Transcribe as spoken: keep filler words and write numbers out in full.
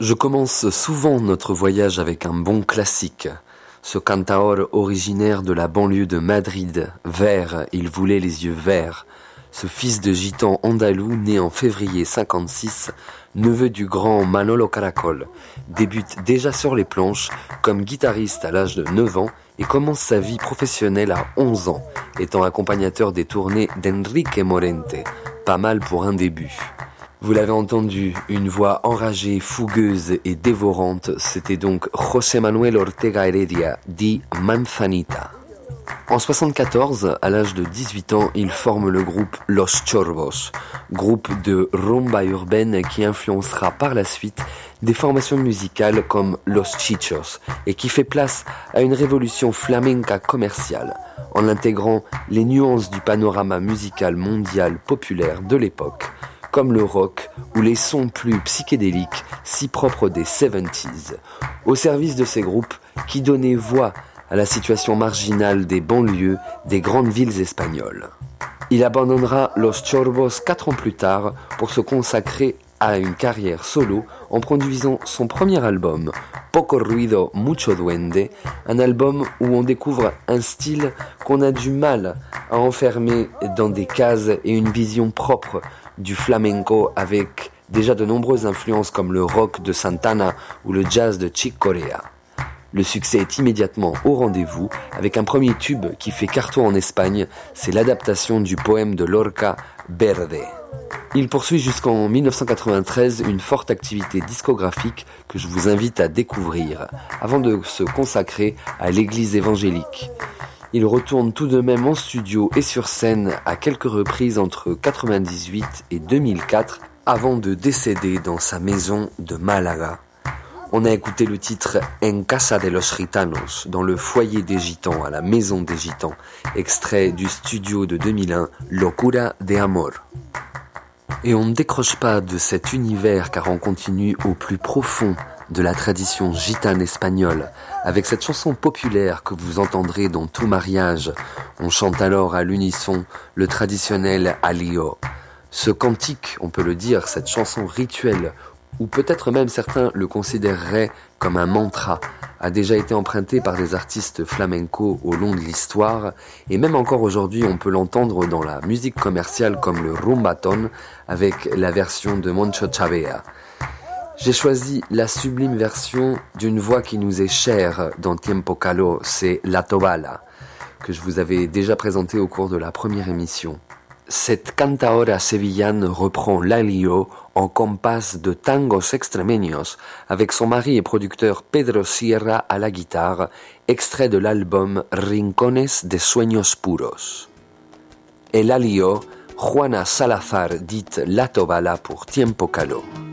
Je commence souvent notre voyage avec un bon classique. Ce cantaor originaire de la banlieue de Madrid, vert, il voulait les yeux verts. Ce fils de gitan andalou né en février cinquante-six, neveu du grand Manolo Caracol, débute déjà sur les planches comme guitariste à l'âge de neuf ans et commence sa vie professionnelle à onze ans, étant accompagnateur des tournées d'Enrique Morente, pas mal pour un début. Vous l'avez entendu, une voix enragée, fougueuse et dévorante, c'était donc José Manuel Ortega Heredia, dit Manzanita. En soixante-quatorze, à l'âge de dix-huit ans, il forme le groupe Los Chorbos, groupe de rumba urbaine qui influencera par la suite des formations musicales comme Los Chichos et qui fait place à une révolution flamenca commerciale en intégrant les nuances du panorama musical mondial populaire de l'époque, comme le rock ou les sons plus psychédéliques si propres des soixante-dix, au service de ces groupes qui donnaient voix à la situation marginale des banlieues des grandes villes espagnoles. Il abandonnera Los Chorbos quatre ans plus tard pour se consacrer à une carrière solo en produisant son premier album, Poco Ruido, Mucho Duende, un album où on découvre un style qu'on a du mal à enfermer dans des cases et une vision propre du flamenco avec déjà de nombreuses influences comme le rock de Santana ou le jazz de Chick Corea. Le succès est immédiatement au rendez-vous avec un premier tube qui fait carton en Espagne, c'est l'adaptation du poème de Lorca, Verde. Il poursuit jusqu'en dix-neuf cent quatre-vingt-treize une forte activité discographique que je vous invite à découvrir avant de se consacrer à l'église évangélique. Il retourne tout de même en studio et sur scène à quelques reprises entre quatre-vingt-dix-huit et deux mille quatre avant de décéder dans sa maison de Malaga. On a écouté le titre En Casa de los Gitanos, dans le foyer des gitans, à la maison des gitans, extrait du studio de deux mille un, Locura de Amor. Et on ne décroche pas de cet univers car on continue au plus profond de la tradition gitane espagnole, avec cette chanson populaire que vous entendrez dans tout mariage. On chante alors à l'unisson le traditionnel Alío. Ce cantique, on peut le dire, cette chanson rituelle, ou peut-être même certains le considéreraient comme un mantra, a déjà été emprunté par des artistes flamenco au long de l'histoire, et même encore aujourd'hui on peut l'entendre dans la musique commerciale comme le rumbatón, avec la version de Moncho Chavea. J'ai choisi la sublime version d'une voix qui nous est chère dans Tiempo Caló, c'est La Tobala, que je vous avais déjà présentée au cours de la première émission. Cette cantaora sevillane reprend l'alío en compás de tangos extremeños avec son mari et producteur Pedro Sierra à la guitare, extrait de l'album Rincones de Sueños Puros. El alío, Juana Salazar dite La Tobala pour Tiempo Caló.